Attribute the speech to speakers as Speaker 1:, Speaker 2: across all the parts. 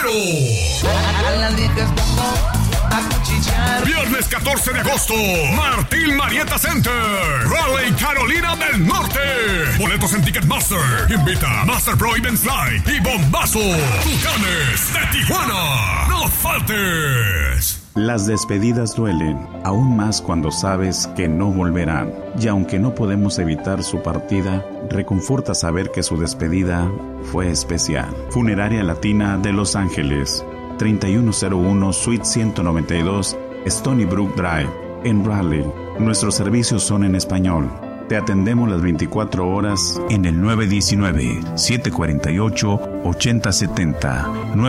Speaker 1: Guerrero. Viernes 14 de agosto, Martín Marietta Center, Raleigh, Carolina del Norte. Boletos en Ticketmaster. Invita Master Pro Events Live y Bombazo. Tucanes de Tijuana. ¡No faltes!
Speaker 2: Las despedidas duelen, aún más cuando sabes que no volverán. Y aunque no podemos evitar su partida, reconforta saber que su despedida fue especial. Funeraria Latina de Los Ángeles, 3101 Suite 192, Stony Brook Drive, en Raleigh. Nuestros servicios son en español. Te atendemos las 24 horas en el 919-748-8070.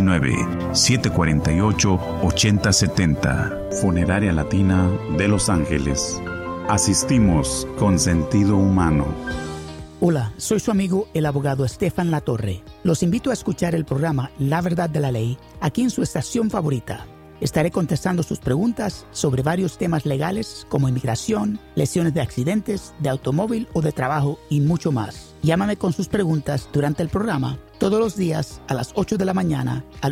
Speaker 2: 919-748-8070. Funeraria Latina de Los Ángeles. Asistimos con sentido humano.
Speaker 3: Hola, soy su amigo el abogado Estefan Latorre. Los invito a escuchar el programa La Verdad de la Ley aquí en su estación favorita. Estaré contestando sus preguntas sobre varios temas legales como inmigración, lesiones de accidentes, de automóvil o de trabajo y mucho más. Llámame con sus preguntas durante el programa todos los días a las 8 de la mañana al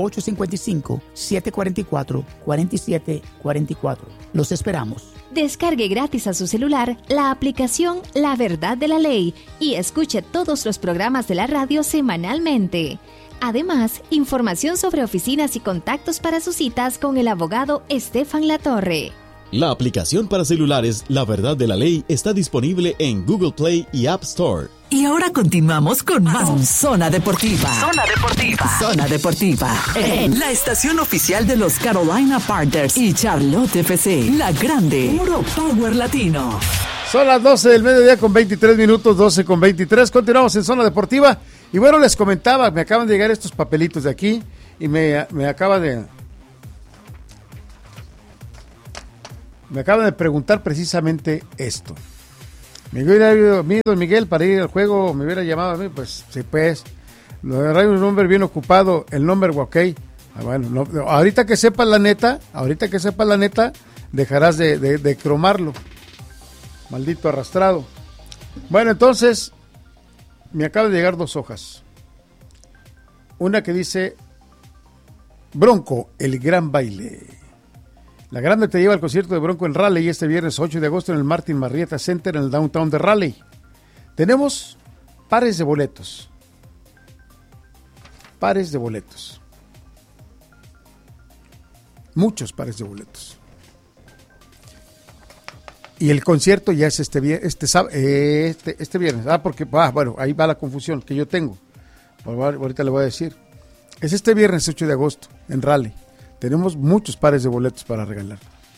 Speaker 3: 1-855-744-4744. Los esperamos.
Speaker 4: Descargue gratis a su celular la aplicación La Verdad de la Ley y escuche todos los programas de la radio semanalmente. Además, información sobre oficinas y contactos para sus citas con el abogado Estefan Latorre.
Speaker 5: La aplicación para celulares La Verdad de la Ley está disponible en Google Play y App Store.
Speaker 6: Y ahora continuamos con más Zona Deportiva. Zona Deportiva. Zona Deportiva. En la estación oficial de los Carolina Panthers y Charlotte FC. La grande. Puro Power Latino.
Speaker 7: Son las 12 del mediodía con 23 minutos, 12 con 23. Continuamos en Zona Deportiva. Y bueno, les comentaba, me acaban de llegar estos papelitos de aquí y me acaban de preguntar precisamente esto. Me hubiera ido a mí, don Miguel, para ir al juego, me hubiera llamado a mí, pues sí, pues. Lo de un nombre bien ocupado, el nombre, ok. Bueno, no, ahorita que sepas la neta, dejarás de cromarlo. Maldito arrastrado. Bueno, entonces, me acaban de llegar 2 hojas. Una que dice, Bronco, el gran baile. La Grande te lleva al concierto de Bronco en Raleigh este viernes 8 de agosto en el Martin Marietta Center en el downtown de Raleigh. Tenemos pares de boletos. Muchos pares de boletos. Y el concierto ya es este viernes. Porque, bueno, ahí va la confusión que yo tengo. Ahorita le voy a decir. Es este viernes 8 de agosto en Raleigh. Tenemos muchos pares de boletos para regalar.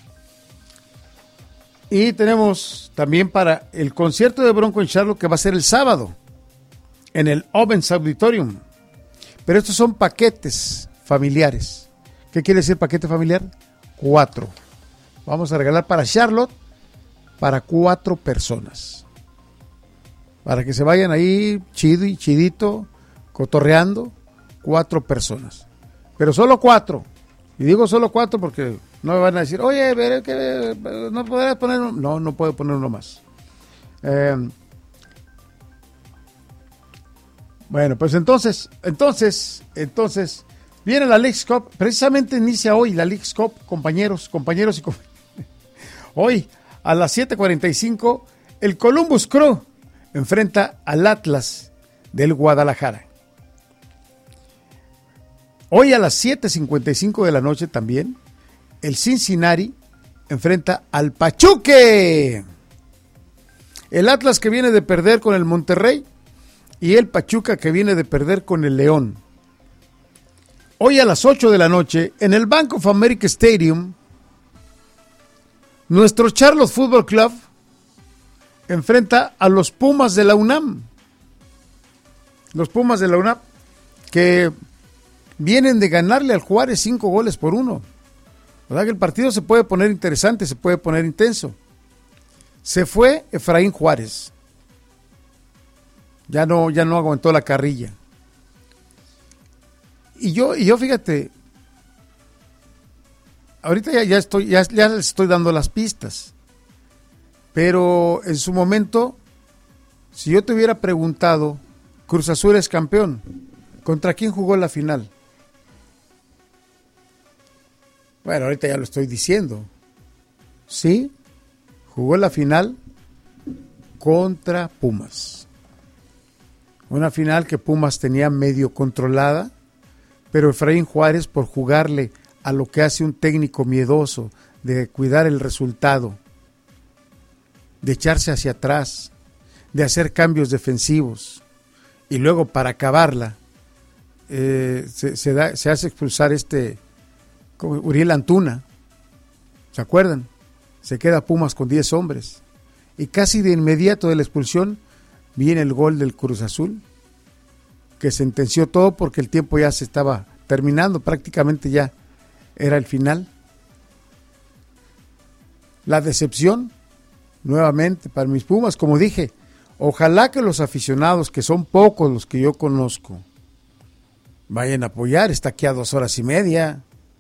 Speaker 7: Y tenemos también para el concierto de Bronco en Charlotte que va a ser el sábado en el Owens Auditorium. Pero estos son paquetes familiares. ¿Qué quiere decir paquete familiar? 4. Vamos a regalar para Charlotte para 4 personas. Para que se vayan ahí chidito, cotorreando, 4 personas. Pero solo 4. Y digo solo 4 porque no me van a decir, oye, no podrás poner uno. No puedo poner uno más. Bueno, pues entonces, viene la Leagues Cup. Precisamente inicia hoy la Leagues Cup, compañeros. Hoy, a las 7:45, el Columbus Crew enfrenta al Atlas del Guadalajara. Hoy a las 7:55 de la noche también, el Cincinnati enfrenta al Pachuca. El Atlas que viene de perder con el Monterrey y el Pachuca que viene de perder con el León. Hoy a las 8 de la noche, en el Bank of America Stadium, nuestro Charlotte Football Club enfrenta a los Pumas de la UNAM. Los Pumas de la UNAM que vienen de ganarle al Juárez 5-1. ¿Verdad que el partido se puede poner interesante, se puede poner intenso? Se fue Efraín Juárez. Ya no aguantó la carrilla. Y yo fíjate, ahorita ya les estoy dando las pistas. Pero en su momento, si yo te hubiera preguntado, Cruz Azul es campeón, ¿contra quién jugó la final? Bueno, ahorita ya lo estoy diciendo. Sí, jugó la final contra Pumas. Una final que Pumas tenía medio controlada, pero Efraín Juárez, por jugarle a lo que hace un técnico miedoso, de cuidar el resultado, de echarse hacia atrás, de hacer cambios defensivos, y luego para acabarla, se hace expulsar Uriel Antuna, ¿se acuerdan? Se queda Pumas con 10 hombres, y casi de inmediato de la expulsión viene el gol del Cruz Azul, que sentenció todo porque el tiempo ya se estaba terminando, prácticamente ya era el final. La decepción, nuevamente, para mis Pumas, como dije, ojalá que los aficionados, que son pocos los que yo conozco, vayan a apoyar. Está aquí a 2:30.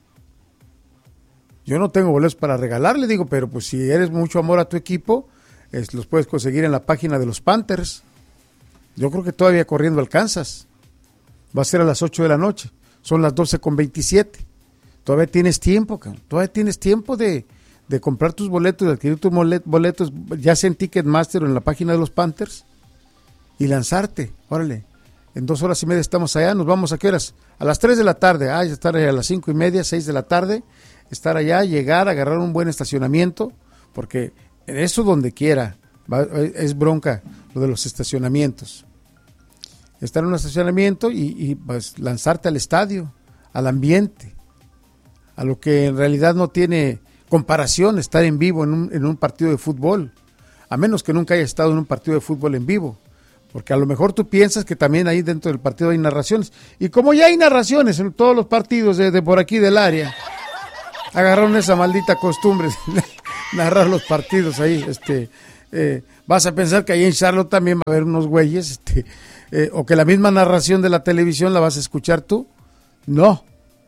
Speaker 7: Yo no tengo boletos para regalarle, digo, pero pues si eres mucho amor a tu equipo, los puedes conseguir en la página de los Panthers. Yo creo que todavía corriendo alcanzas. Va a ser a las 8 de la noche. Son las 12:27. Todavía tienes tiempo, cabrón. Todavía tienes tiempo de comprar tus boletos, de adquirir tus boletos, ya sea en Ticketmaster o en la página de los Panthers, y lanzarte. Órale, en 2:30 estamos allá. Nos vamos, ¿a qué horas? A las 3 de la tarde. Ya estar allá a las 5:30, 6 de la tarde. Estar allá, llegar, agarrar un buen estacionamiento, porque en eso donde quiera es bronca lo de los estacionamientos. Estar en un estacionamiento y pues lanzarte al estadio, al ambiente, a lo que en realidad no tiene comparación estar en vivo en un partido de fútbol, a menos que nunca haya estado en un partido de fútbol en vivo, porque a lo mejor tú piensas que también ahí dentro del partido hay narraciones, y como ya hay narraciones en todos los partidos de por aquí del área, agarraron esa maldita costumbre de narrar los partidos ahí. Vas a pensar que ahí en Charlotte también va a haber unos güeyes, o que la misma narración de la televisión la vas a escuchar tú. No.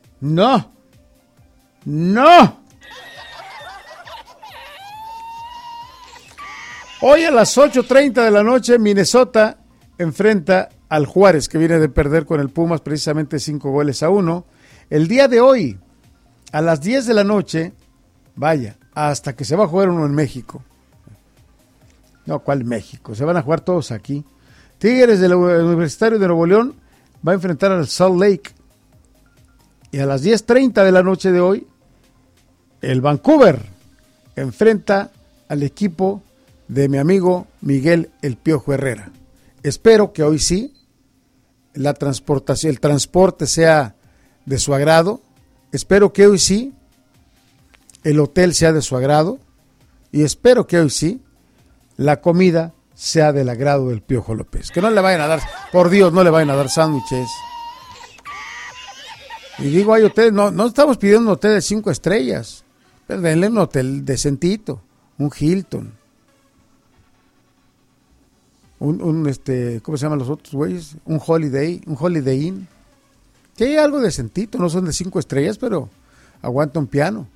Speaker 7: Hoy a las 8:30 de la noche, Minnesota enfrenta al Juárez, que viene de perder con el Pumas precisamente 5-1. El día de hoy, a las 10 de la noche, vaya, hasta que se va a jugar uno en México. No, ¿cuál México? Se van a jugar todos aquí. Tigres del Universitario de Nuevo León va a enfrentar al Salt Lake. Y a las 10:30 de la noche de hoy, el Vancouver enfrenta al equipo de mi amigo Miguel El Piojo Herrera. Espero que hoy sí el transporte sea de su agrado. Espero que hoy sí el hotel sea de su agrado. Y espero que hoy sí la comida sea del agrado del Piojo López. Que no le vayan a dar, por Dios, no le vayan a dar sándwiches. Y digo, hay hoteles, no estamos pidiendo un hotel de 5 estrellas. Pero denle un hotel decentito, un Hilton. ¿Cómo se llaman los otros güeyes? Un Holiday Inn. Que hay algo decentito, no son de 5 estrellas, pero aguanta un piano.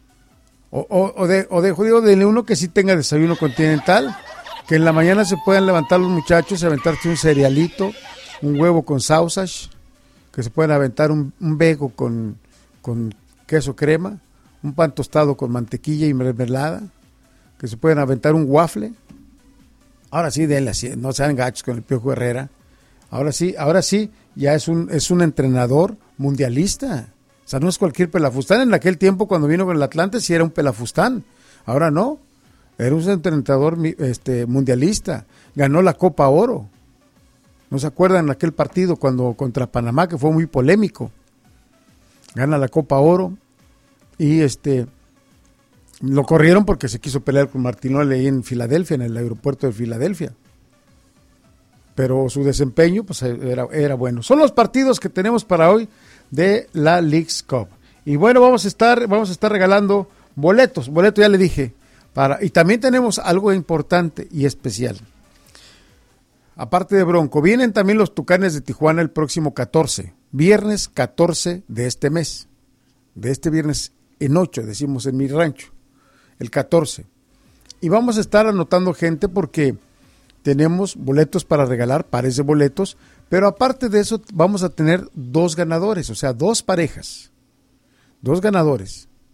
Speaker 7: De uno que sí tenga desayuno continental, que en la mañana se puedan levantar los muchachos y aventarse un cerealito, un huevo con sausage, que se pueden aventar un bego con queso crema, un pan tostado con mantequilla y mermelada, que se pueden aventar un waffle. Ahora sí, denle así, no sean gachos con el Piojo Herrera. Ahora sí, ya es un entrenador mundialista. O sea, no es cualquier pelafustán. En aquel tiempo, cuando vino con el Atlante, sí era un pelafustán. Ahora no. Era un entrenador mundialista. Ganó la Copa Oro. ¿No se acuerdan de aquel partido contra Panamá, que fue muy polémico? Gana la Copa Oro y lo corrieron porque se quiso pelear con Martinoli ahí en Filadelfia, en el aeropuerto de Filadelfia. Pero su desempeño pues era bueno. Son los partidos que tenemos para hoy de la Leagues Cup. Y bueno, vamos a estar regalando boletos. Boleto ya le dije. Y también tenemos algo importante y especial. Aparte de Bronco, vienen también los Tucanes de Tijuana el próximo 14, viernes 14 de este mes. De este viernes en 8, decimos en mi rancho, el 14. Y vamos a estar anotando gente porque tenemos boletos para regalar, pares de boletos, pero aparte de eso vamos a tener 2 ganadores, o sea, 2 parejas, 2 ganadores.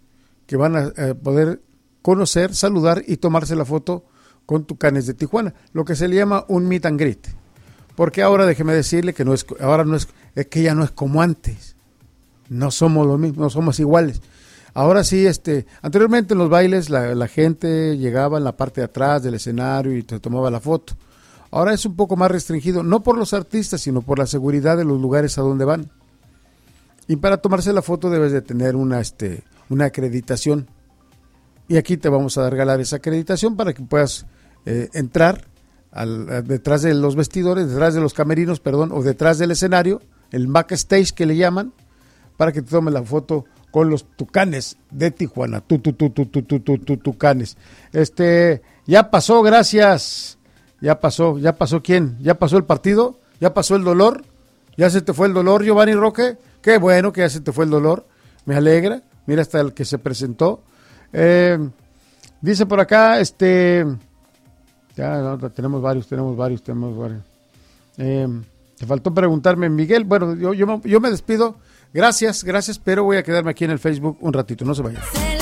Speaker 7: que van a poder conocer, saludar y tomarse la foto con Tucanes de Tijuana, lo que se le llama un meet and greet. Porque ahora déjeme decirle que es que ya no es como antes. No somos lo mismo, no somos iguales. Ahora sí, anteriormente en los bailes la gente llegaba en la parte de atrás del escenario y te tomaba la foto. Ahora es un poco más restringido, no por los artistas, sino por la seguridad de los lugares a donde van. Y para tomarse la foto debes de tener una acreditación. Y aquí te vamos a regalar esa acreditación para que puedas entrar detrás de los vestidores, detrás de los camerinos, o detrás del escenario, el backstage que le llaman, para que te tomes la foto con los Tucanes de Tijuana. Tucanes. Ya pasó, gracias. Ya pasó ¿quién? ¿Ya pasó el partido? ¿Ya pasó el dolor? ¿Ya se te fue el dolor, Giovanni Roque? Qué bueno que ya se te fue el dolor. Me alegra. Mira hasta el que se presentó. Dice por acá, ya no, tenemos varios. Te faltó preguntarme, Miguel. Bueno, yo me despido. Gracias, pero voy a quedarme aquí en el Facebook un ratito. No se vayan.